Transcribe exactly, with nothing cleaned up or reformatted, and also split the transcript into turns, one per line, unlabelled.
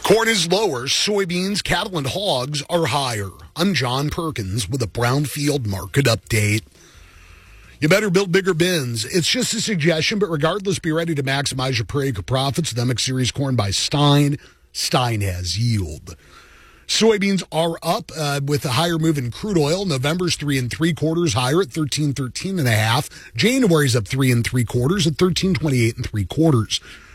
Corn is lower, soybeans, cattle, and hogs are higher. I'm John Perkins with a Brownfield Market Update. You better build bigger bins. It's just a suggestion, but regardless, be ready to maximize your per acre profits with M X Series corn by Stein. Stein has yield. Soybeans are up uh, with a higher move in crude oil. November's three and three quarters higher at thirteen thirteen and a half. January's up three and three quarters at thirteen twenty eight and three quarters.